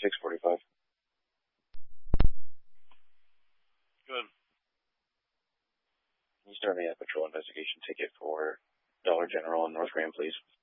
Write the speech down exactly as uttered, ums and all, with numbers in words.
six forty-five. Good. Can you start me a patrol investigation ticket for Dollar General in North Grand, please?